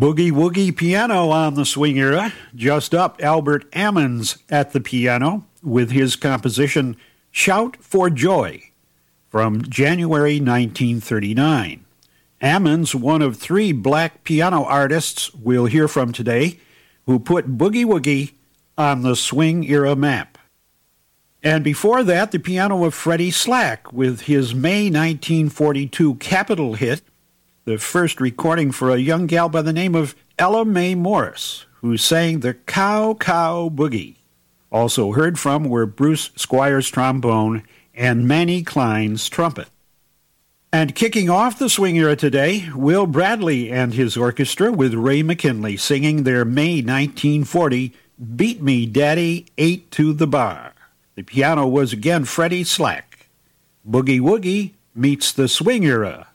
Boogie Woogie piano on the swing era. Just up, Albert Ammons at the piano with his composition Shout for Joy from January 1939. Ammons, one of three black piano artists we'll hear from today, who put Boogie Woogie on the swing era map. And before that, the piano of Freddie Slack with his May 1942 capital hit, the first recording for a young gal by the name of Ella Mae Morris, who sang the Cow Cow Boogie. Also heard from were Bruce Squire's trombone and Manny Klein's trumpet. And kicking off the swing era today, Will Bradley and his orchestra with Ray McKinley singing their May 1940 Beat Me Daddy 8 to the Bar. The piano was again Freddie Slack. Boogie Woogie meets the swing era.